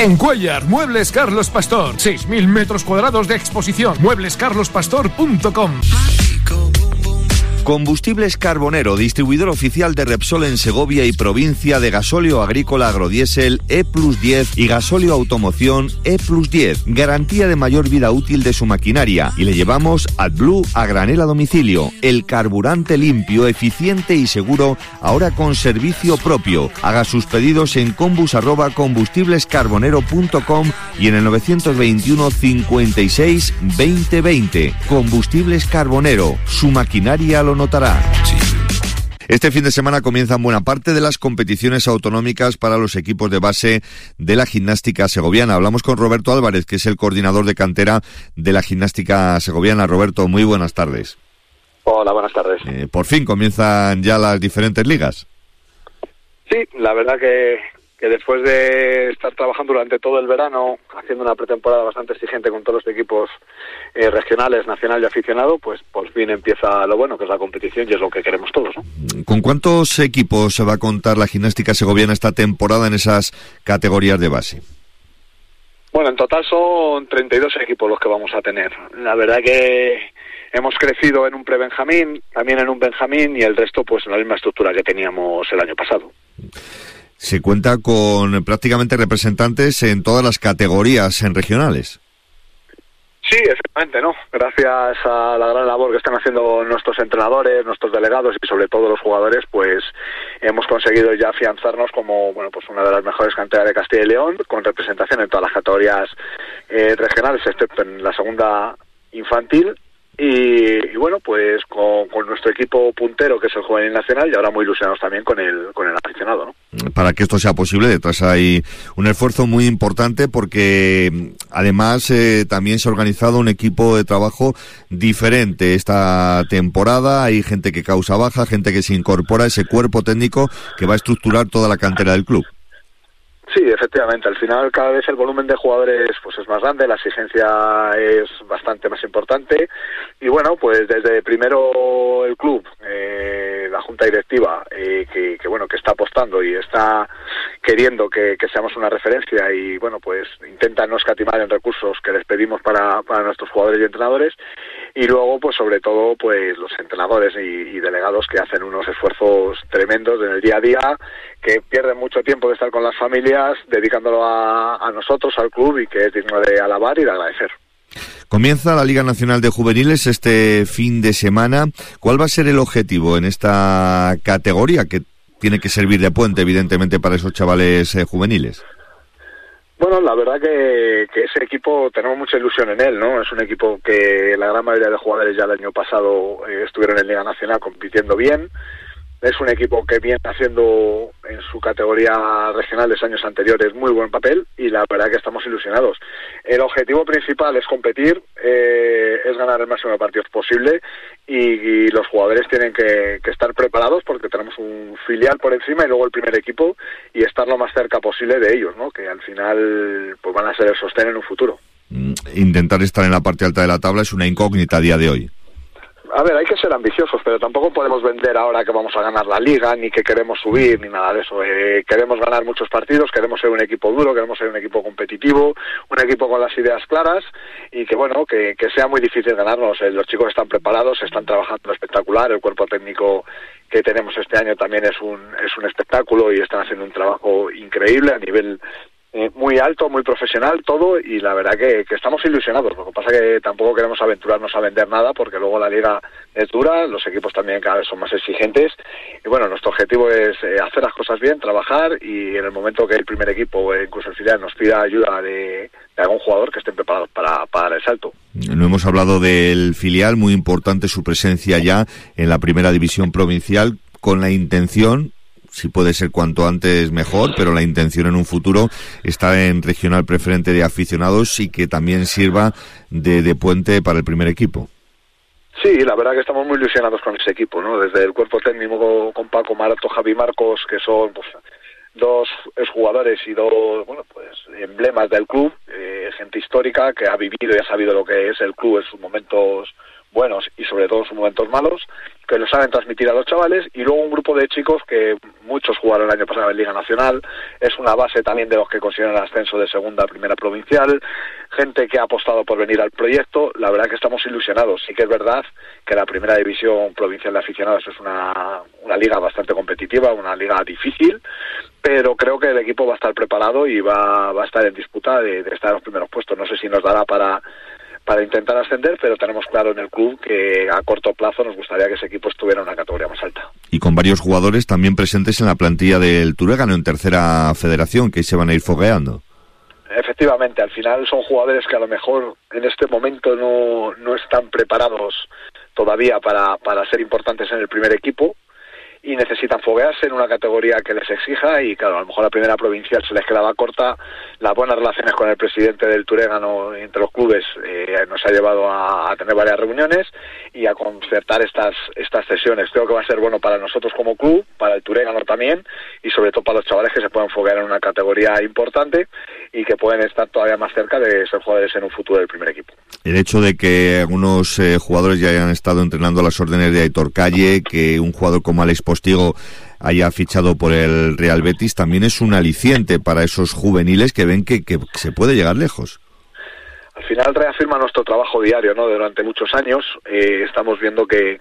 En Cuéllar, Muebles Carlos Pastor. 6.000 metros cuadrados de exposición. mueblescarlospastor.com. Combustibles Carbonero, distribuidor oficial de Repsol en Segovia y provincia, de gasóleo agrícola agrodiésel E+10 y gasóleo automoción E+10. Garantía de mayor vida útil de su maquinaria. Y le llevamos AdBlue a granel a domicilio. El carburante limpio, eficiente y seguro, ahora con servicio propio. Haga sus pedidos en combus@combustiblescarbonero.com y en el 921 56 20 20. Combustibles Carbonero, su maquinaria lo notará. Este fin de semana comienzan buena parte de las competiciones autonómicas para los equipos de base de la gimnástica segoviana. Hablamos con Roberto Álvarez, que es el coordinador de cantera de la gimnástica segoviana. Roberto, muy buenas tardes. Hola, buenas tardes. Por fin comienzan ya las diferentes ligas. Sí, la verdad que después de estar trabajando durante todo el verano, haciendo una pretemporada bastante exigente con todos los equipos regionales, nacional y aficionado, pues por fin empieza lo bueno, que es la competición, y es lo que queremos todos, ¿no? ¿Con cuántos equipos se va a contar la gimnástica segoviana esta temporada en esas categorías de base? Bueno, en total son 32 equipos los que vamos a tener. La verdad que hemos crecido en un pre-Benjamín, también en un Benjamín, y el resto pues en la misma estructura que teníamos el año pasado. Se cuenta con prácticamente representantes en todas las categorías regionales. Sí, efectivamente, ¿no? Gracias a la gran labor que están haciendo nuestros entrenadores, nuestros delegados y sobre todo los jugadores, pues hemos conseguido ya afianzarnos como, bueno, pues una de las mejores canteras de Castilla y León, con representación en todas las categorías regionales, excepto en la segunda infantil. Y bueno, pues con nuestro equipo puntero, que es el Juvenil Nacional, y ahora muy ilusionados también con el aficionado, ¿no? Para que esto sea posible, detrás hay un esfuerzo muy importante, porque además también se ha organizado un equipo de trabajo diferente esta temporada. Hay gente que causa baja, gente que se incorpora a ese cuerpo técnico que va a estructurar toda la cantera del club. Sí, efectivamente, al final cada vez el volumen de jugadores pues es más grande, la exigencia es bastante más importante, y bueno, pues desde primero el club, la junta directiva, que bueno, que está apostando y está queriendo que seamos una referencia, y bueno, pues intenta no escatimar en recursos que les pedimos para nuestros jugadores y entrenadores, y luego pues sobre todo pues los entrenadores y delegados, que hacen unos esfuerzos tremendos en el día a día, que pierden mucho tiempo de estar con las familias, dedicándolo a nosotros, al club, y que es digno de alabar y de agradecer. Comienza la Liga Nacional de Juveniles este fin de semana. ¿Cuál va a ser el objetivo en esta categoría, que tiene que servir de puente, evidentemente, para esos chavales juveniles? Bueno, la verdad que ese equipo tenemos mucha ilusión en él, ¿no? Es un equipo que la gran mayoría de jugadores ya el año pasado estuvieron en Liga Nacional compitiendo bien. Es un equipo que viene haciendo en su categoría regional de años anteriores muy buen papel, y la verdad que estamos ilusionados. El objetivo principal es competir, es ganar el máximo de partidos posible, y los jugadores tienen que estar preparados, porque tenemos un filial por encima y luego el primer equipo, y estar lo más cerca posible de ellos, ¿no? Que al final pues van a ser el sostén en un futuro. Intentar estar en la parte alta de la tabla es una incógnita a día de hoy. A ver, hay que ser ambiciosos, pero tampoco podemos vender ahora que vamos a ganar la Liga, ni que queremos subir, ni nada de eso. Queremos ganar muchos partidos, queremos ser un equipo duro, queremos ser un equipo competitivo, un equipo con las ideas claras, y que bueno, que sea muy difícil ganarnos. Los chicos están preparados, están trabajando espectacular, el cuerpo técnico que tenemos este año también es un espectáculo, y están haciendo un trabajo increíble a nivel muy alto, muy profesional todo, y la verdad que estamos ilusionados. Lo que pasa que tampoco queremos aventurarnos a vender nada, porque luego la liga es dura, los equipos también cada vez son más exigentes, y bueno, nuestro objetivo es hacer las cosas bien, trabajar, y en el momento que el primer equipo, incluso el filial, nos pida ayuda de algún jugador, que estén preparados para dar el salto. No hemos hablado del filial, muy importante su presencia ya en la primera división provincial, con la intención, si puede ser cuanto antes mejor, pero la intención en un futuro está en regional preferente de aficionados, y que también sirva de puente para el primer equipo. Sí, la verdad que estamos muy ilusionados con ese equipo, ¿no? Desde el cuerpo técnico con Paco Marato, Javi Marcos, que son pues dos exjugadores y dos, bueno, pues emblemas del club, gente histórica que ha vivido y ha sabido lo que es el club en sus momentos buenos y sobre todo en sus momentos malos, que lo saben transmitir a los chavales, y luego un grupo de chicos que muchos jugaron el año pasado en Liga Nacional, es una base también de los que consiguen el ascenso de segunda a primera provincial, gente que ha apostado por venir al proyecto. La verdad que estamos ilusionados. Sí que es verdad que la primera división provincial de aficionados es una liga bastante competitiva, una liga difícil, pero creo que el equipo va a estar preparado y va a estar en disputa de estar en los primeros puestos. No sé si nos dará para intentar ascender, pero tenemos claro en el club que a corto plazo nos gustaría que ese equipo estuviera en una categoría más alta. Y con varios jugadores también presentes en la plantilla del Turégano en tercera federación, que ahí se van a ir fogueando. Efectivamente, al final son jugadores que a lo mejor en este momento no están preparados todavía para ser importantes en el primer equipo, y necesitan foguearse en una categoría que les exija, y claro, a lo mejor la primera provincial se les quedaba corta. Las buenas relaciones con el presidente del Turégano entre los clubes nos ha llevado a tener varias reuniones y a concertar estas sesiones. Creo que va a ser bueno para nosotros como club, para el Turégano también, y sobre todo para los chavales que se puedan foguear en una categoría importante y que pueden estar todavía más cerca de ser jugadores en un futuro del primer equipo. El hecho de que algunos jugadores ya hayan estado entrenando a las órdenes de Aitor Calle, que un jugador como Alex Postigo haya fichado por el Real Betis, también es un aliciente para esos juveniles que ven que se puede llegar lejos. Al final reafirma nuestro trabajo diario, ¿no? Durante muchos años estamos viendo que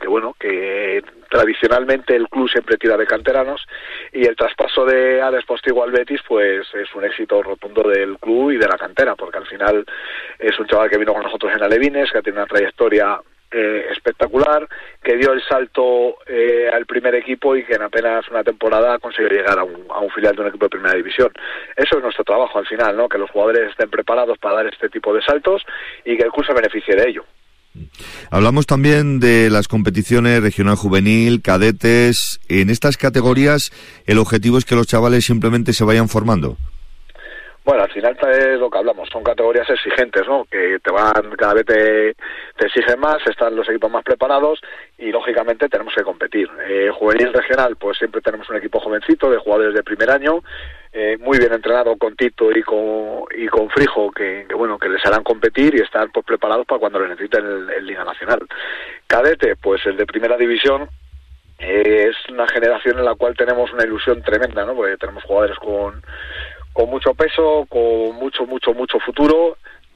tradicionalmente el club siempre tira de canteranos, y el traspaso de Alex Postigo al Betis pues es un éxito rotundo del club y de la cantera, porque al final es un chaval que vino con nosotros en Alevines, que tiene una trayectoria espectacular, que dio el salto al primer equipo y que en apenas una temporada consiguió llegar a un filial de un equipo de primera división. Eso es nuestro trabajo al final, ¿no? Que los jugadores estén preparados para dar este tipo de saltos y que el club se beneficie de ello. Hablamos también de las competiciones regional juvenil, cadetes. En estas categorías el objetivo es que los chavales simplemente se vayan formando. Bueno, al final es lo que hablamos, son categorías exigentes, ¿no? Que cada vez te exigen más, están los equipos más preparados y lógicamente tenemos que competir. Juvenil regional, pues siempre tenemos un equipo jovencito de jugadores de primer año, muy bien entrenado con Tito y con Frijo, que les harán competir y estar pues preparados para cuando les necesiten en Liga Nacional. Cadete, pues el de primera división, es una generación en la cual tenemos una ilusión tremenda, ¿no? Porque tenemos jugadores con mucho peso, con mucho futuro,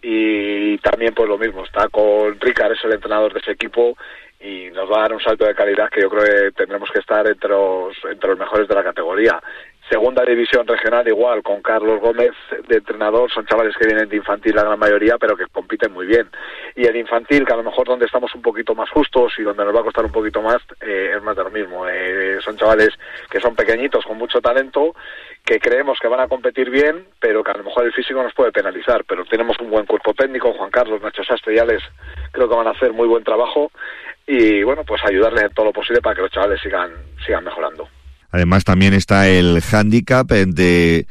y también pues lo mismo, está con Ricard, es el entrenador de ese equipo, y nos va a dar un salto de calidad que yo creo que tendremos que estar entre los mejores de la categoría. Segunda división regional igual, con Carlos Gómez de entrenador, son chavales que vienen de infantil la gran mayoría, pero que compiten muy bien. Y el infantil, que a lo mejor donde estamos un poquito más justos y donde nos va a costar un poquito más, es más de lo mismo. Son chavales que son pequeñitos, con mucho talento, que creemos que van a competir bien, pero que a lo mejor el físico nos puede penalizar. Pero tenemos un buen cuerpo técnico, Juan Carlos, Nacho Sastre y Alex, creo que van a hacer muy buen trabajo, y bueno, pues ayudarles en todo lo posible para que los chavales sigan mejorando. Además también está el hándicap de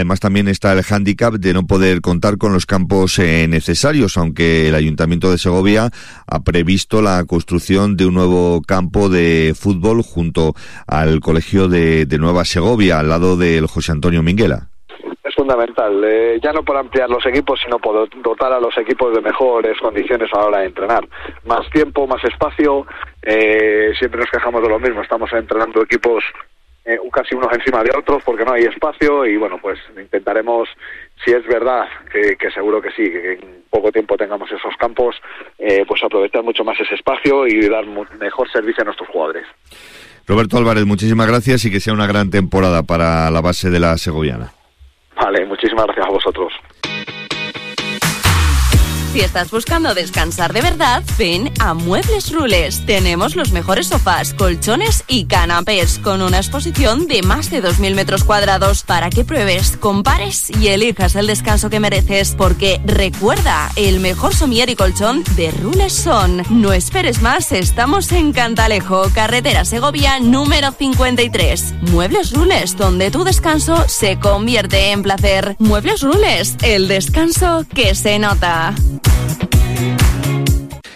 no poder contar con los campos necesarios, aunque el Ayuntamiento de Segovia ha previsto la construcción de un nuevo campo de fútbol junto al Colegio de Nueva Segovia, al lado del José Antonio Minguela. Es fundamental, ya no por ampliar los equipos, sino por dotar a los equipos de mejores condiciones a la hora de entrenar. Más tiempo, más espacio, siempre nos quejamos de lo mismo, estamos entrenando equipos casi unos encima de otros porque no hay espacio, y bueno, pues intentaremos, si es verdad que seguro que sí, que en poco tiempo tengamos esos campos, pues aprovechar mucho más ese espacio y dar mejor servicio a nuestros jugadores. Roberto Álvarez, muchísimas gracias y que sea una gran temporada para la base de la segoviana. Vale, muchísimas gracias a vosotros. Si estás buscando descansar de verdad, ven a Muebles Rules. Tenemos los mejores sofás, colchones y canapés, con una exposición de más de 2.000 metros cuadrados para que pruebes, compares y elijas el descanso que mereces. Porque recuerda, el mejor somier y colchón de Rules son. No esperes más, estamos en Cantalejo, carretera Segovia número 53. Muebles Rules, donde tu descanso se convierte en placer. Muebles Rules, el descanso que se nota.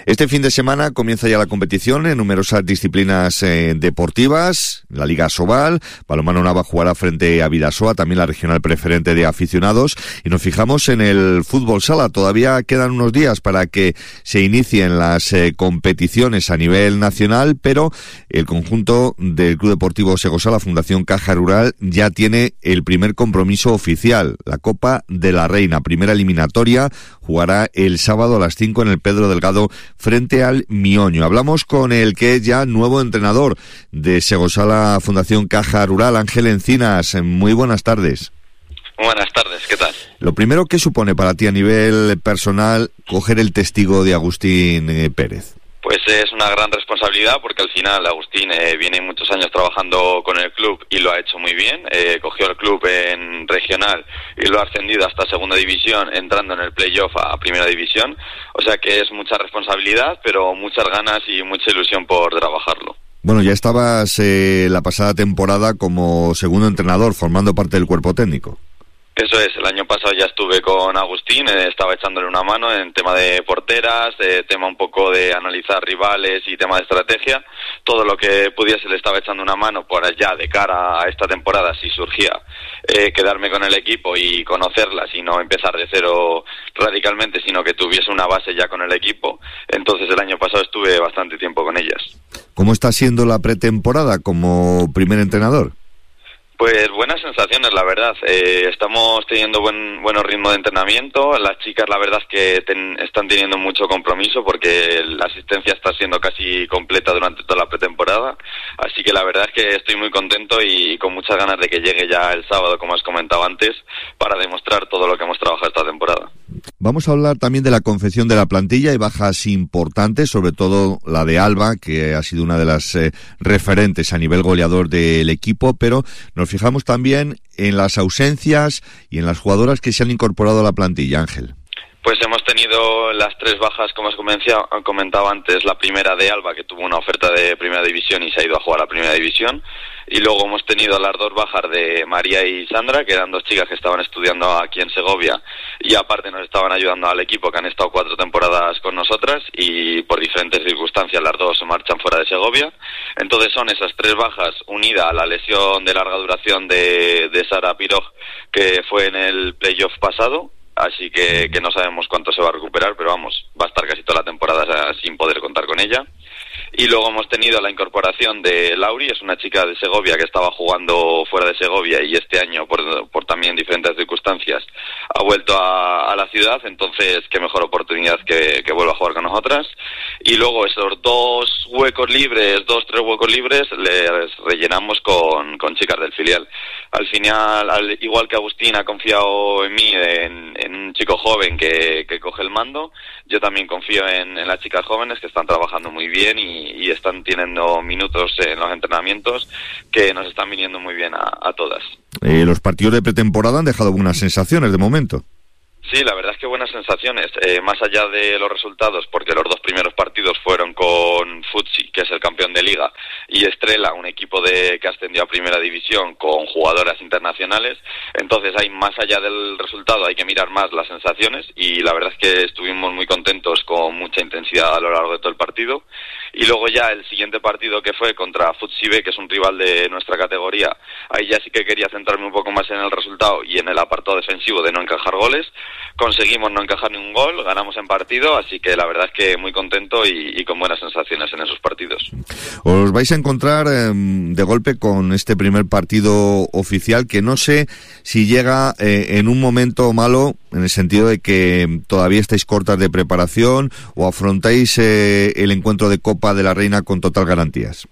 Este fin de semana comienza ya la competición en numerosas disciplinas deportivas. La Liga Sobal, Balonmano Nava jugará frente a Bidasoa, también la regional preferente de aficionados. Y nos fijamos en el fútbol sala. Todavía quedan unos días para que se inicien las competiciones a nivel nacional, pero el conjunto del Club Deportivo Segosala, Fundación Caja Rural, ya tiene el primer compromiso oficial, la Copa de la Reina. Primera eliminatoria, jugará el sábado a las 5 en el Pedro Delgado frente al Mioño. Hablamos con el que es ya nuevo entrenador de Segosala Fundación Caja Rural, Ángel Encinas. Muy buenas tardes. Buenas tardes, ¿qué tal? Lo primero, ¿qué supone para ti a nivel personal coger el testigo de Agustín Pérez? Pues es una gran responsabilidad porque al final Agustín viene muchos años trabajando con el club y lo ha hecho muy bien. Cogió el club en regional y lo ha ascendido hasta segunda división, entrando en el playoff a primera división. O sea que es mucha responsabilidad, pero muchas ganas y mucha ilusión por trabajarlo. Bueno, ya estabas la pasada temporada como segundo entrenador, formando parte del cuerpo técnico. Eso es, el año pasado ya estuve con Agustín, estaba echándole una mano en tema de porteras, tema un poco de analizar rivales y tema de estrategia. Todo lo que pudiese le estaba echando una mano por allá de cara a esta temporada, si surgía quedarme con el equipo y conocerlas y no empezar de cero radicalmente, sino que tuviese una base ya con el equipo. Entonces el año pasado estuve bastante tiempo con ellas. ¿Cómo está siendo la pretemporada como primer entrenador? Pues buenas sensaciones, la verdad. Estamos teniendo buen ritmo de entrenamiento. Las chicas, la verdad es que están teniendo mucho compromiso porque la asistencia está siendo casi completa durante toda la pretemporada. Así que la verdad es que estoy muy contento y con muchas ganas de que llegue ya el sábado, como has comentado antes, para demostrar todo lo que hemos trabajado esta temporada. Vamos a hablar también de la confección de la plantilla. Hay bajas importantes, sobre todo la de Alba, que ha sido una de las referentes a nivel goleador del equipo, pero nos fijamos también en las ausencias y en las jugadoras que se han incorporado a la plantilla, Ángel. Pues hemos tenido las 3 bajas, como has comentado antes. La primera de Alba, que tuvo una oferta de primera división y se ha ido a jugar a primera división. Y luego hemos tenido las 2 bajas de María y Sandra, que eran 2 chicas que estaban estudiando aquí en Segovia y aparte nos estaban ayudando al equipo, que han estado 4 temporadas con nosotras y por diferentes circunstancias las 2 se marchan fuera de Segovia. Entonces son esas 3 bajas unidas a la lesión de larga duración de Sara Piroj, que fue en el playoff pasado. Así que no sabemos cuánto se va a recuperar, pero vamos, va a estar casi toda la temporada sin poder contar con ella. Y luego hemos tenido la incorporación de Lauri, es una chica de Segovia que estaba jugando fuera de Segovia y este año, por también diferentes circunstancias, ha vuelto a la ciudad. Entonces qué mejor oportunidad que vuelva a jugar con nosotras. Y luego esos 2 huecos libres, 2-3 huecos libres, les rellenamos con chicas del filial. Al final, igual que Agustín ha confiado en mí, en un chico joven que coge el mando, yo también confío en las chicas jóvenes que están trabajando muy bien y están teniendo minutos en los entrenamientos que nos están viniendo muy bien a todas. Los partidos de pretemporada han dejado buenas sensaciones de momento. Sí, la verdad es que buenas sensaciones, más allá de los resultados, porque los 2 primeros partidos fueron con Futsi, que es el campeón de liga, y Estrella, un equipo que ascendió a primera división con jugadoras internacionales. Entonces hay, más allá del resultado, hay que mirar más las sensaciones y la verdad es que estuvimos muy contentos, con mucha intensidad a lo largo de todo el partido. Y luego ya el siguiente partido, que fue contra Futsi B, que es un rival de nuestra categoría, ahí ya sí que quería centrarme un poco más en el resultado y en el apartado defensivo de no encajar goles. Conseguimos no encajar ningún gol, ganamos en partido, así que la verdad es que muy contento y con buenas sensaciones en esos partidos. Os vais a encontrar de golpe con este primer partido oficial, que no sé si llega en un momento malo, en el sentido de que todavía estáis cortas de preparación, o afrontáis el encuentro de Copa de la Reina con total garantías.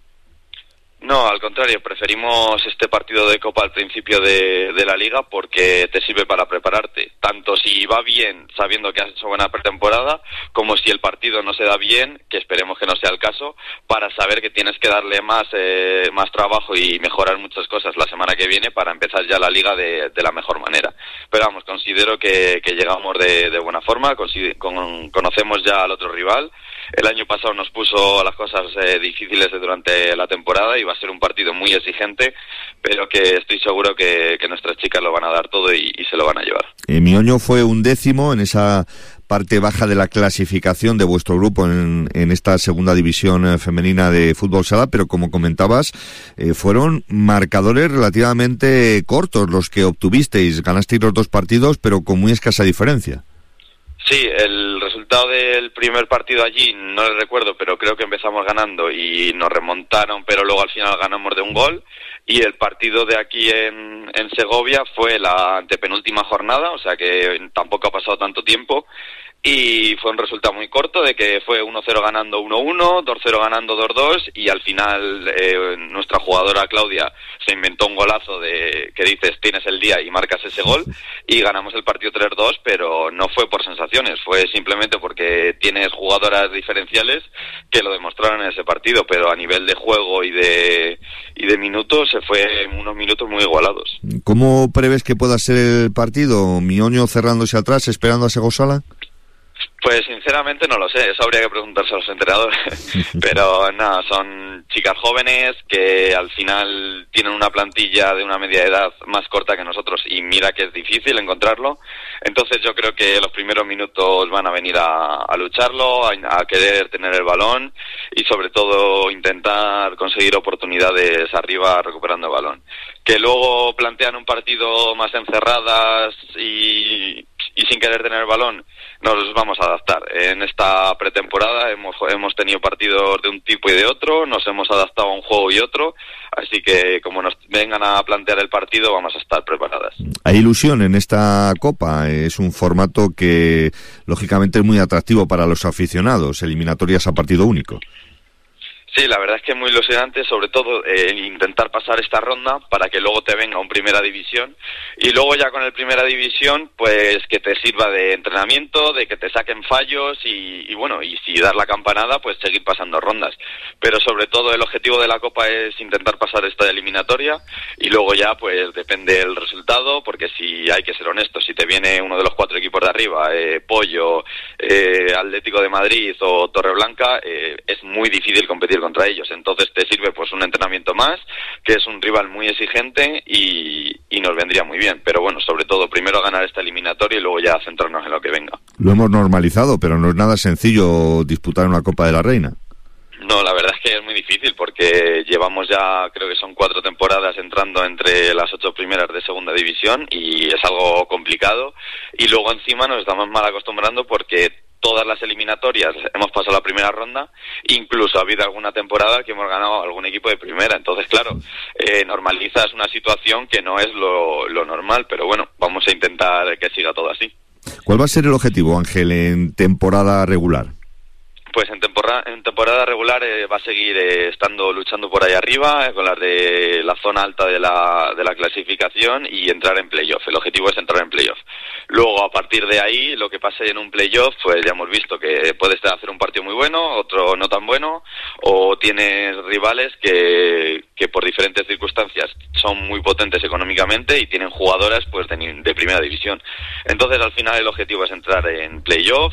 No, al contrario, preferimos este partido de Copa al principio de la Liga porque te sirve para prepararte, tanto si va bien sabiendo que has hecho buena pretemporada, como si el partido no se da bien, que esperemos que no sea el caso, para saber que tienes que darle más trabajo y mejorar muchas cosas la semana que viene para empezar ya la Liga de la mejor manera. Pero vamos, considero que llegamos de buena forma, conocemos ya al otro rival. El año pasado nos puso las cosas difíciles durante la temporada y va a ser un partido muy exigente, pero que estoy seguro que nuestras chicas lo van a dar todo y se lo van a llevar. Mioño fue 11º en esa parte baja de la clasificación de vuestro grupo en esta segunda división femenina de fútbol sala, pero como comentabas, fueron marcadores relativamente cortos los que obtuvisteis. Ganasteis los 2 partidos, pero con muy escasa diferencia. Sí, el resultado del primer partido allí no lo recuerdo, pero creo que empezamos ganando y nos remontaron, pero luego al final ganamos de 1 gol. Y el partido de aquí en Segovia fue la antepenúltima jornada, o sea que tampoco ha pasado tanto tiempo. Y fue un resultado muy corto, de que fue 1-0 ganando 1-1, 2-0 ganando 2-2, y al final nuestra jugadora Claudia se inventó un golazo de que dices tienes el día y marcas ese gol, y ganamos el partido 3-2, pero no fue por sensaciones, fue simplemente porque tienes jugadoras diferenciales que lo demostraron en ese partido, pero a nivel de juego y de minutos se fue en unos minutos muy igualados. ¿Cómo prevés que pueda ser el partido? ¿Mioño cerrándose atrás, esperando a Segosala? Pues sinceramente no lo sé, eso habría que preguntarse a los entrenadores, pero nada, son chicas jóvenes que al final tienen una plantilla de una media edad más corta que nosotros, y mira que es difícil encontrarlo. Entonces yo creo que los primeros minutos van a venir a lucharlo, a querer tener el balón y sobre todo intentar conseguir oportunidades arriba recuperando el balón. Que luego plantean un partido más encerradas y sin querer tener el balón, nos vamos a adaptar. En esta pretemporada hemos tenido partidos de un tipo y de otro, nos hemos adaptado a un juego y otro, así que como nos vengan a plantear el partido vamos a estar preparadas. Hay ilusión en esta Copa, es un formato que lógicamente es muy atractivo para los aficionados, eliminatorias a partido único. Sí, la verdad es que es muy ilusionante, sobre todo intentar pasar esta ronda para que luego te venga un Primera División y luego ya con el Primera División pues que te sirva de entrenamiento, de que te saquen fallos y bueno, y si dar la campanada pues seguir pasando rondas. Pero sobre todo el objetivo de la Copa es intentar pasar esta eliminatoria y luego ya pues depende el resultado, porque si hay que ser honestos, si te viene uno de los 4 equipos de arriba, Pollo, Atlético de Madrid o Torreblanca, es muy difícil competir contra ellos, entonces te sirve pues un entrenamiento más, que es un rival muy exigente y nos vendría muy bien, pero bueno, sobre todo primero ganar esta eliminatoria y luego ya centrarnos en lo que venga. Lo hemos normalizado, pero no es nada sencillo disputar una Copa de la Reina. No, la verdad es que es muy difícil porque llevamos ya, creo que son 4 temporadas entrando entre las 8 primeras de segunda división y es algo complicado y luego encima nos estamos mal acostumbrando porque todas las eliminatorias hemos pasado la primera ronda, incluso ha habido alguna temporada que hemos ganado algún equipo de primera, entonces claro, normalizas una situación que no es lo normal, pero bueno, vamos a intentar que siga todo así. ¿Cuál va a ser el objetivo, Ángel, en temporada regular? Pues en temporada regular va a seguir luchando por ahí arriba, con las de la zona alta de la clasificación y entrar en playoff. El objetivo es entrar en playoff. Luego, a partir de ahí, lo que pase en un playoff, pues ya hemos visto que puedes hacer un partido muy bueno, otro no tan bueno, o tienes rivales que por diferentes circunstancias son muy potentes económicamente y tienen jugadoras pues de primera división. Entonces, al final, el objetivo es entrar en playoff,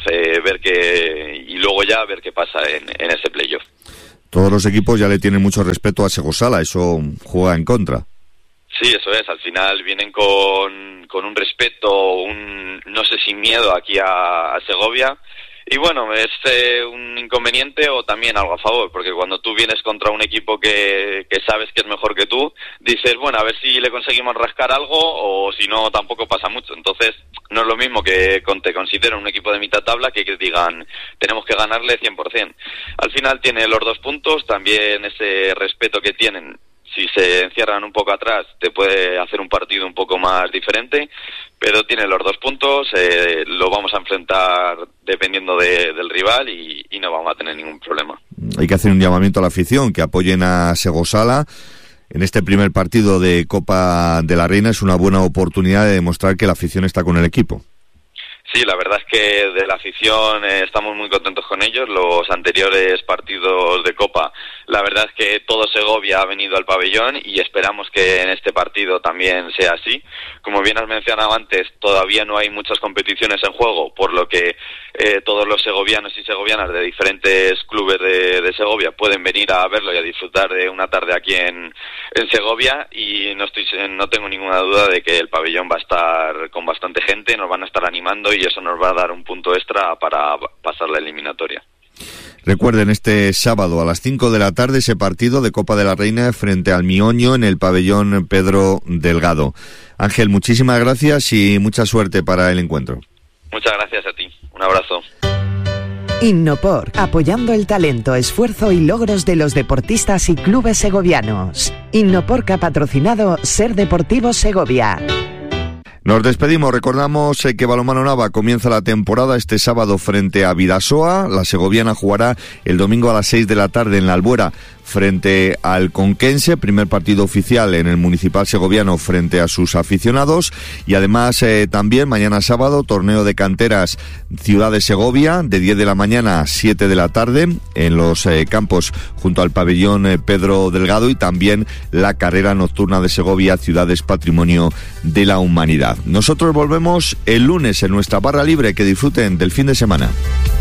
y luego ya ver qué pasa en ese playoff. Todos los equipos ya le tienen mucho respeto a Segosala, eso juega en contra. Sí, eso es, al final vienen con un respeto, no sé si miedo aquí a Segovia, y bueno, es un inconveniente o también algo a favor, porque cuando tú vienes contra un equipo que sabes que es mejor que tú, dices, bueno, a ver si le conseguimos rascar algo o si no tampoco pasa mucho. Entonces no es lo mismo que te consideren un equipo de mitad tabla que digan tenemos que ganarle 100%. Al final tiene los 2 puntos, también ese respeto que tienen. Si se encierran un poco atrás, te puede hacer un partido un poco más diferente, pero tiene los 2 puntos, lo vamos a enfrentar dependiendo del rival y no vamos a tener ningún problema. Hay que hacer un llamamiento a la afición, que apoyen a Segosala. En este primer partido de Copa de la Reina es una buena oportunidad de demostrar que la afición está con el equipo. Sí, la verdad es que de la afición estamos muy contentos con ellos. Los anteriores partidos de Copa, la verdad es que todo Segovia ha venido al pabellón y esperamos que en este partido también sea así. Como bien has mencionado antes, todavía no hay muchas competiciones en juego, por lo que todos los segovianos y segovianas de diferentes clubes de Segovia pueden venir a verlo y a disfrutar de una tarde aquí en Segovia, y no tengo ninguna duda de que el pabellón va a estar con bastante gente, nos van a estar animando y eso nos va a dar un punto extra para pasar la eliminatoria. Recuerden, este sábado a las 5 de la tarde ese partido de Copa de la Reina frente al Mioño en el pabellón Pedro Delgado. Ángel, muchísimas gracias y mucha suerte para el encuentro. Muchas gracias a ti. Un abrazo. Innopor, apoyando el talento, esfuerzo y logros de los deportistas y clubes segovianos. Innopor que ha patrocinado Ser Deportivo Segovia. Nos despedimos, recordamos que Balonmano Nava comienza la temporada este sábado frente a Bidasoa. La segoviana jugará el domingo a las 6 de la tarde en la Albuera frente al Conquense, primer partido oficial en el Municipal Segoviano frente a sus aficionados. Y además también mañana sábado, torneo de canteras Ciudad de Segovia, de 10 de la mañana a 7 de la tarde en los campos junto al pabellón Pedro Delgado, y también la carrera nocturna de Segovia, Ciudades Patrimonio de la Humanidad. Nosotros volvemos el lunes en nuestra barra libre. Que disfruten del fin de semana.